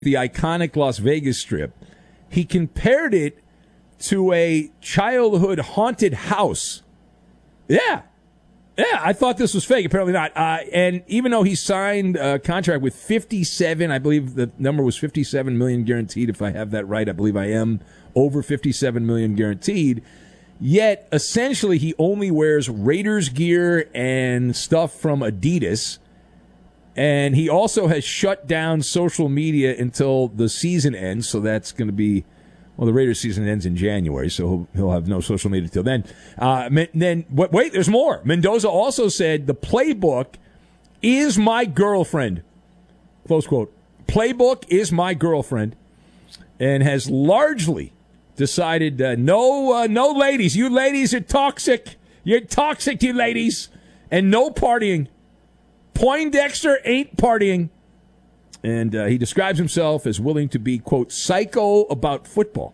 the iconic Las Vegas Strip, he compared it to a childhood haunted house. Yeah, I thought this was fake. Apparently not. And even though he signed a contract with 57, I believe the number was 57 million guaranteed. If I have that right, I believe I am over 57 million guaranteed. Yet, essentially, he only wears Raiders gear and stuff from Adidas. And he also has shut down social media until the season ends. So that's going to be, well, the Raiders season ends in January, so he'll have no social media till then. Wait, there's more. Mendoza also said the playbook is my girlfriend. Close quote. Playbook is my girlfriend, and has largely decided no ladies. You ladies are toxic. You're toxic, you ladies, and no partying. Poindexter ain't partying. And he describes himself as willing to be, quote, psycho about football.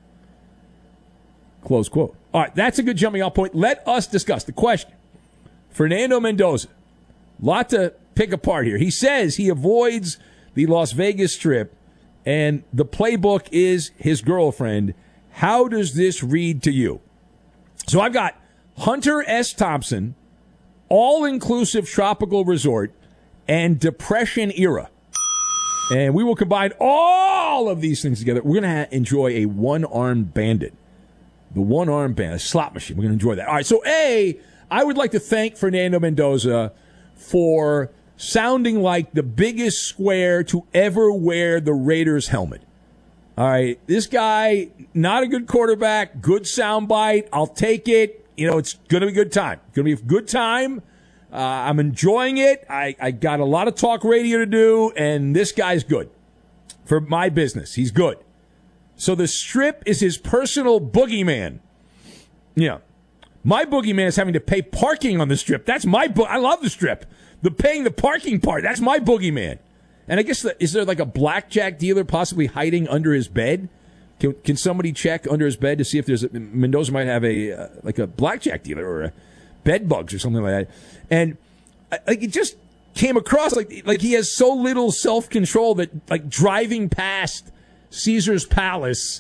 Close quote. All right, that's a good jumping off point. Let us discuss the question. Fernando Mendoza, lot to pick apart here. He says he avoids the Las Vegas Strip, and the playbook is his girlfriend. How does this read to you? So I've got Hunter S. Thompson, all-inclusive tropical resort, and depression era. And we will combine all of these things together. We're going to enjoy a one-armed bandit. The one-armed bandit, a slot machine. We're going to enjoy that. All right, so I would like to thank Fernando Mendoza for sounding like the biggest square to ever wear the Raiders helmet. All right, this guy, not a good quarterback, good soundbite. I'll take it. You know, it's going to be a good time. It's going to be a good time. I'm enjoying it. I got a lot of talk radio to do, and this guy's good for my business. He's good. So the Strip is his personal boogeyman. Yeah. My boogeyman is having to pay parking on the Strip. That's my I love the Strip. The paying the parking part, that's my boogeyman. And I guess, is there like a blackjack dealer possibly hiding under his bed? Can somebody check under his bed to see if there's Mendoza might have a blackjack dealer or a bed bugs or something like that. And it just came across like he has so little self-control that, like, driving past Caesar's Palace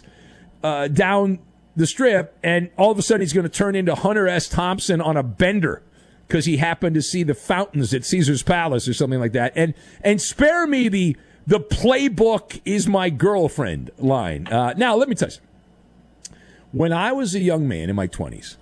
down the Strip, and all of a sudden he's going to turn into Hunter S. Thompson on a bender because he happened to see the fountains at Caesar's Palace or something like that. And spare me the playbook is my girlfriend line. Now, let me tell you something. When I was a young man in my 20s,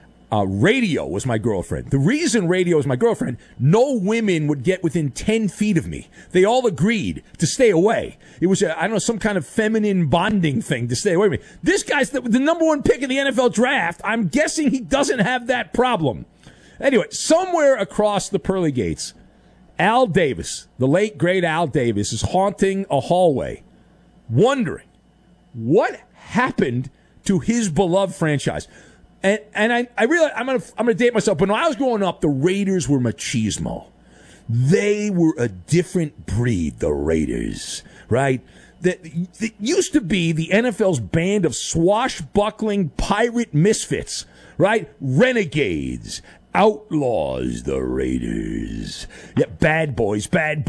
radio was my girlfriend. The reason radio was my girlfriend, no women would get within 10 feet of me. They all agreed to stay away. It was, some kind of feminine bonding thing to stay away from me. This guy's the number one pick in the NFL draft. I'm guessing he doesn't have that problem. Anyway, somewhere across the pearly gates, Al Davis, the late, great Al Davis, is haunting a hallway, wondering what happened to his beloved franchise. And I realize I'm gonna date myself, but when I was growing up, the Raiders were machismo. They were a different breed, the Raiders, right? That used to be the NFL's band of swashbuckling pirate misfits, right? Renegades, outlaws, the Raiders. Yeah, bad boys,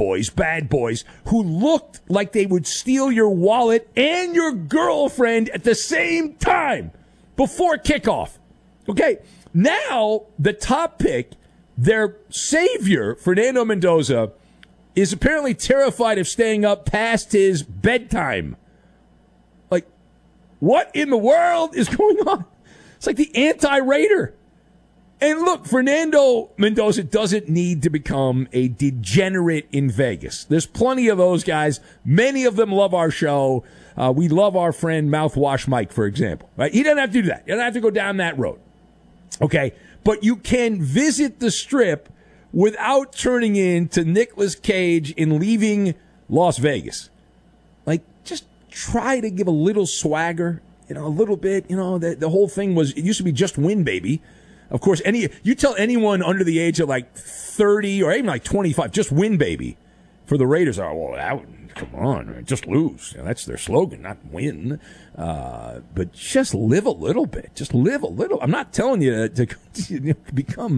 who looked like they would steal your wallet and your girlfriend at the same time before kickoff. Okay, now the top pick, their savior, Fernando Mendoza, is apparently terrified of staying up past his bedtime. Like, what in the world is going on? It's like the anti-Raider. And look, Fernando Mendoza doesn't need to become a degenerate in Vegas. There's plenty of those guys. Many of them love our show. We love our friend Mouthwash Mike, for example. Right? He doesn't have to do that. He doesn't have to go down that road. Okay? But you can visit the Strip without turning into Nicolas Cage in Leaving Las Vegas. Like, just try to give a little swagger, a little bit. The whole thing was, it used to be just win, baby. Of course, you tell anyone under the age of like 30 or even like 25, just win, baby, for the Raiders. Come on, just lose. That's their slogan, not win. But just live a little bit. Just live a little. I'm not telling you to become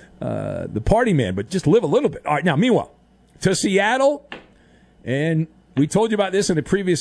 the party man, but just live a little bit. All right, now, meanwhile, to Seattle, and We told you about this in a previous